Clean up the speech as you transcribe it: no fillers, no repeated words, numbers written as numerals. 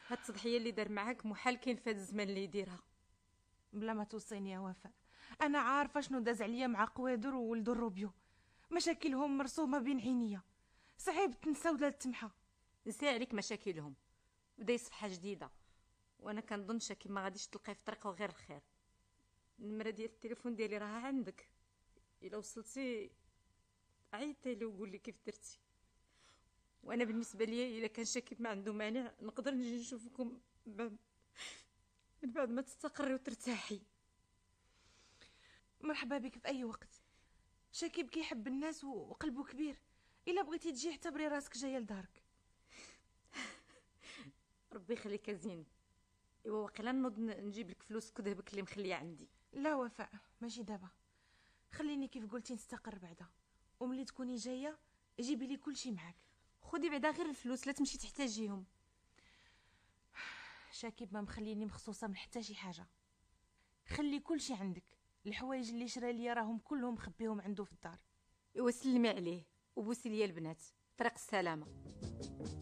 هاد التضحيه اللي دار معاك محال كاين في هاد الزمان اللي يديرها. بلا ما توصيني يا وفاء، انا عارفه شنو داز عليا مع قوادر وولد الروبيو، مشاكلهم مرسومه بين عينيا، صعيب تنسى ولا تمحى. نسي عليك مشاكلهم، بداي صفحه جديده، وانا كنظن شاكي ما غاديش تلقاي في طريقه غير الخير. النمره ديال التليفون ديالي راها عندك، الا وصلتي عيطي لي وقول لي كيف درتي. وانا بالنسبه ليا الا كان شاكي ما عنده مانع نقدر نجي نشوفكم من بعد ما تستقري وترتاحي. مرحبا بك في اي وقت. شكيب كيحب الناس وقلبه كبير، الا بغيتي تجي اعتبري راسك جايه لدارك. ربي يخليك زين. ايوا واقيلا نوض نجيب لك فلوسك وذهبك اللي مخليه عندي. لا وفاء، ماشي دابا، خليني كيف قلتي نستقر بعدا، وملي تكوني جايه جيبي لي كل شيء معاك. خدي بعدا غير الفلوس، لا تمشي تحتاجيهم. شاكيب ما مخليني مخصوصه من حتى شي حاجه، خلي كل شيء عندك، الحوايج اللي شرا لي راهم كلهم خبيهم عنده في الدار. ايوا سلمي عليه وبوسي ليا البنات، طريق السلامه.